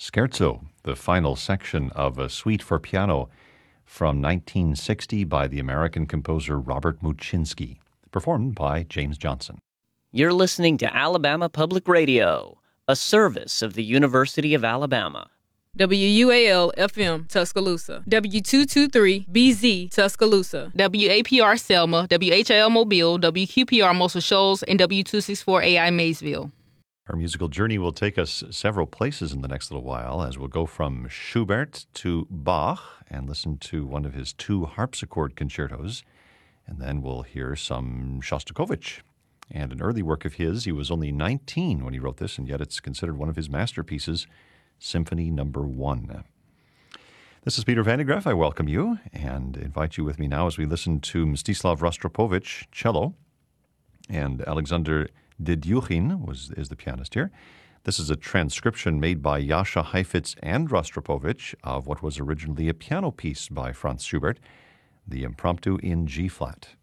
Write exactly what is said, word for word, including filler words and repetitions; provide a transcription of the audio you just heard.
Scherzo, the final section of a suite for piano from nineteen sixty by the American composer Robert Muczynski, performed by James Johnson. You're listening to Alabama Public Radio, a service of the University of Alabama. W U A L F M Tuscaloosa, W two twenty-three B Z Tuscaloosa, W A P R Selma, W H L Mobile, W Q P R Muscle Shoals, and W two sixty-four A I Maysville. Our musical journey will take us several places in the next little while, as we'll go from Schubert to Bach and listen to one of his two harpsichord concertos, and then we'll hear some Shostakovich. And an early work of his, he was only nineteen when he wrote this, and yet it's considered one of his masterpieces, Symphony Number One. This is Peter Van de Graaff. I welcome you and invite you with me now as we listen to Mstislav Rostropovich, cello, and Alexander Dedyukhin was is the pianist here. This is a transcription made by Jascha Heifetz and Rostropovich of what was originally a piano piece by Franz Schubert, the Impromptu in G-flat.